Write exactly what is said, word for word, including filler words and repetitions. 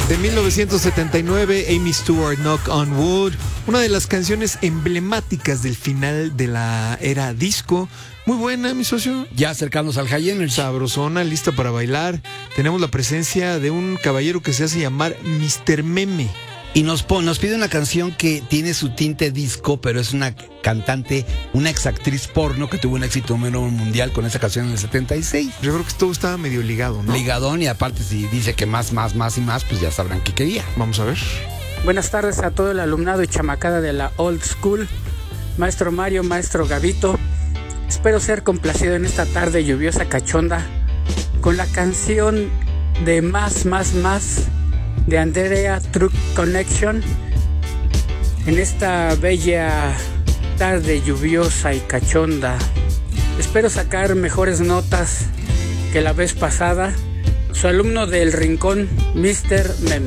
De mil novecientos setenta y nueve, Amy Stewart, Knock on Wood, una de las canciones emblemáticas del final de la era disco. Muy buena, mi socio. Ya acercándonos al High Energy. Sabrosona, lista para bailar. Tenemos la presencia de un caballero que se hace llamar mister Meme. Y nos, pone, nos pide una canción que tiene su tinte disco, pero es una cantante, una exactriz porno que tuvo un éxito mundial con esa canción en el setenta y seis. Yo creo que todo estaba medio ligado, ¿no? Ligadón, y aparte si dice que más, más, más y más, pues ya sabrán qué quería. Vamos a ver. Buenas tardes a todo el alumnado y chamacada de la Old School. Maestro Mario, maestro Gabito. Espero ser complacido en esta tarde lluviosa cachonda con la canción de Más, Más, Más de Andrea Truck Connection. En esta bella tarde lluviosa y cachonda, espero sacar mejores notas que la vez pasada. Su alumno del rincón, mister Meme.